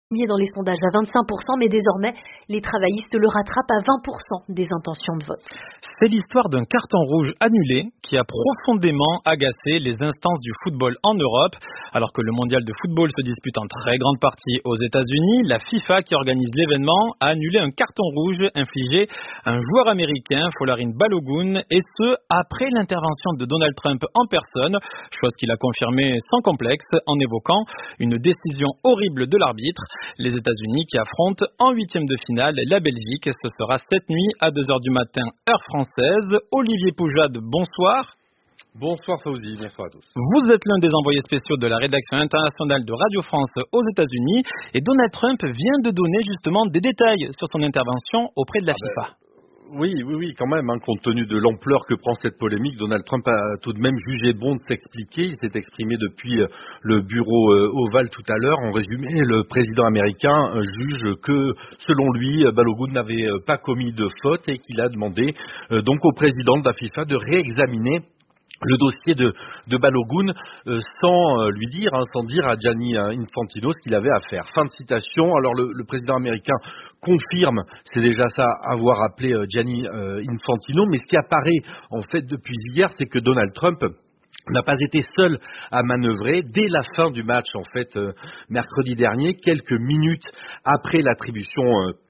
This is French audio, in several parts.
Dans les sondages à 25%, mais désormais, les travaillistes le rattrapent à 20% des intentions de vote. C'est l'histoire d'un carton rouge annulé qui a profondément agacé les instances du football en Europe. Alors que le mondial de football se dispute en très grande partie aux États-Unis, la FIFA qui organise l'événement a annulé un carton rouge infligé à un joueur américain, Folarin Balogun, et ce, après l'intervention de Donald Trump en personne, chose qu'il a confirmée sans complexe en évoquant une décision horrible de l'arbitre. Les États-Unis qui affrontent en huitième de finale la Belgique. Ce sera cette nuit à 2h du matin, heure française. Olivier Poujade, bonsoir. Bonsoir Fauzi, bonsoir à tous. Vous êtes l'un des envoyés spéciaux de la rédaction internationale de Radio France aux États-Unis et Donald Trump vient de donner justement des détails sur son intervention auprès de la FIFA. Oui, quand même, compte tenu de l'ampleur que prend cette polémique, Donald Trump a tout de même jugé bon de s'expliquer. Il s'est exprimé depuis le bureau ovale tout à l'heure. En résumé, le président américain juge que, selon lui, Balogun n'avait pas commis de faute et qu'il a demandé donc au président de la FIFA de réexaminer le dossier de Balogun sans lui dire, sans dire à Gianni Infantino ce qu'il avait à faire. Fin de citation. Alors le président américain confirme, c'est déjà ça, avoir appelé Gianni Infantino, mais ce qui apparaît en fait depuis hier, c'est que Donald Trump n'a pas été seul à manœuvrer. Dès la fin du match, en fait, mercredi dernier, quelques minutes après l'attribution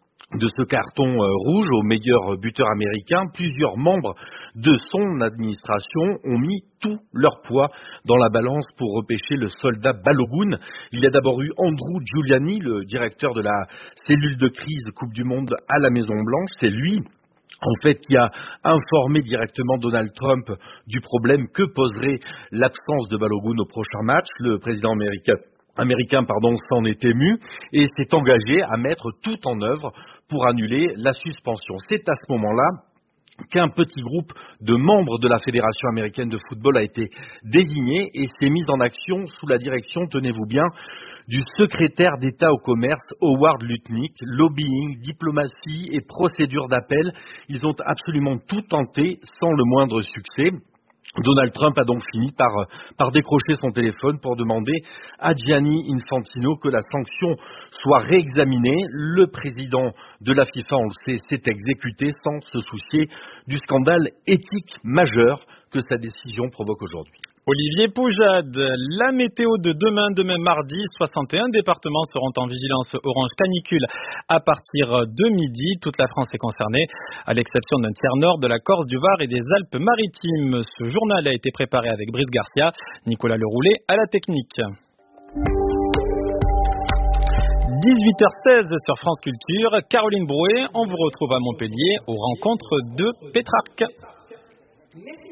de ce carton rouge au meilleur buteur américain, plusieurs membres de son administration ont mis tout leur poids dans la balance pour repêcher le soldat Balogun. Il y a d'abord eu Andrew Giuliani, le directeur de la cellule de crise Coupe du Monde à la Maison-Blanche. C'est lui en fait, qui a informé directement Donald Trump du problème que poserait l'absence de Balogun au prochain match. Le président américain s'en est ému et s'est engagé à mettre tout en œuvre pour annuler la suspension. C'est à ce moment-là qu'un petit groupe de membres de la Fédération américaine de football a été désigné et s'est mis en action sous la direction, tenez-vous bien, du secrétaire d'État au commerce Howard Lutnick. Lobbying, diplomatie et procédure d'appel, ils ont absolument tout tenté sans le moindre succès. Donald Trump a donc fini par décrocher son téléphone pour demander à Gianni Infantino que la sanction soit réexaminée. Le président de la FIFA, on le sait, s'est exécuté sans se soucier du scandale éthique majeur que sa décision provoque aujourd'hui. Olivier Poujade, la météo de demain mardi, 61 départements seront en vigilance orange canicule à partir de midi. Toute la France est concernée, à l'exception d'un tiers nord de la Corse, du Var et des Alpes-Maritimes. Ce journal a été préparé avec Brice Garcia, Nicolas Leroulet à la technique. 18h16 sur France Culture. Caroline Brouet, on vous retrouve à Montpellier aux rencontres de Pétrarque. Merci.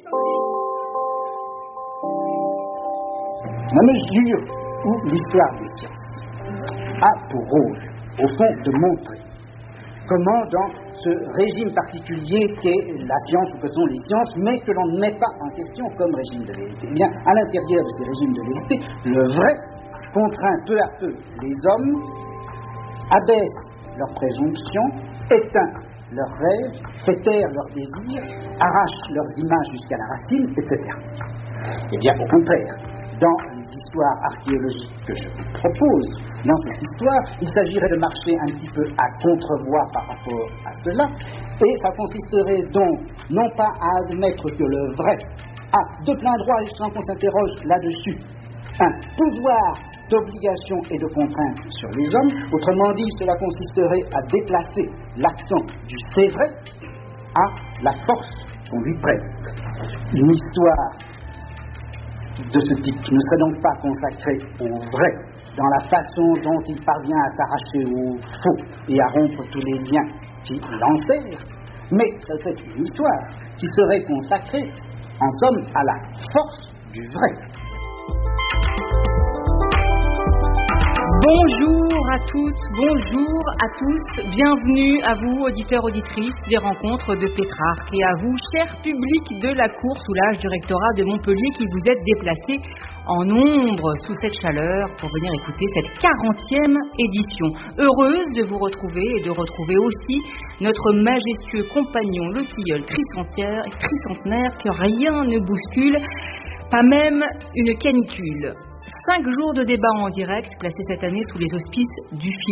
La mesure où l'histoire des sciences a pour rôle, au fond, de montrer comment dans ce régime particulier qu'est la science ou que sont les sciences, mais que l'on ne met pas en question comme régime de vérité, eh bien, à l'intérieur de ces régimes de vérité, le vrai contraint peu à peu les hommes, abaisse leurs présomptions, éteint leurs rêves, fait taire leurs désirs, arrache leurs images jusqu'à la racine, etc. Eh bien, au contraire, dans l'histoire archéologique que je vous propose, dans cette histoire, il s'agirait de marcher un petit peu à contre-voie par rapport à cela, et ça consisterait donc non pas à admettre que le vrai a de plein droit, et sans qu'on s'interroge là-dessus, un pouvoir d'obligation et de contrainte sur les hommes. Autrement dit, cela consisterait à déplacer l'accent du c'est vrai à la force qu'on lui prête. Une histoire de ce type ne serait donc pas consacrée au vrai, dans la façon dont il parvient à s'arracher au faux et à rompre tous les liens qui l'enserrent, mais ce serait une histoire qui serait consacrée, en somme, à la force du vrai. Bonjour à toutes, bonjour à tous, bienvenue à vous auditeurs, auditrices des rencontres de Pétrarque et à vous cher public de la cour sous l'âge du rectorat de Montpellier qui vous êtes déplacés en nombre sous cette chaleur pour venir écouter cette 40e édition. Heureuse de vous retrouver et de retrouver aussi notre majestueux compagnon, le tilleul tricentenaire que rien ne bouscule, pas même une canicule. 5 jours de débat en direct placés cette année sous les auspices du